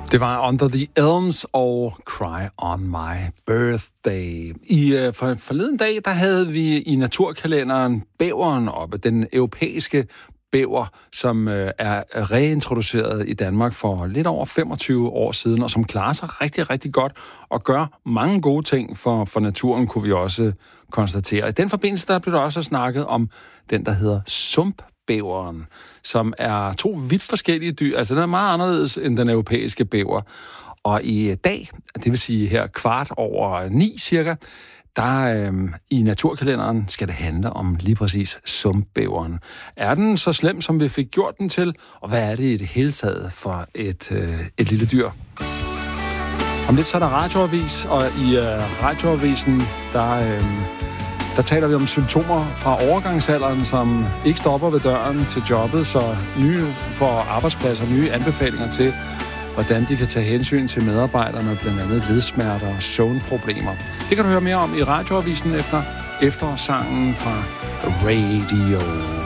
Det var Under the Elms og Cry on My Birthday. I forleden dag, der havde vi i naturkalenderen bæveren oppe, den europæiske bæver, som er reintroduceret i Danmark for lidt over 25 år siden, og som klarer sig rigtig, rigtig godt og gør mange gode ting for naturen, kunne vi også konstatere. I den forbindelse, der blev der også snakket om den, der hedder sumpbæveren, som er to vidt forskellige dyr. Altså, den er meget anderledes end den europæiske bæver. Og i dag, det vil sige her 8:15 cirka, der i naturkalenderen skal det handle om lige præcis sumpbæveren. Er den så slem, som vi fik gjort den til? Og hvad er det i det hele taget for et lille dyr? Om lidt så er der radioavis, og i radioavisen, der taler vi om symptomer fra overgangsalderen, som ikke stopper ved døren til jobbet, så nye for arbejdspladser, nye anbefalinger til, hvordan de kan tage hensyn til medarbejdere med blandt andet ledsmerter og søvnproblemer. Det kan du høre mere om i radioavisen efter sangen fra Radio.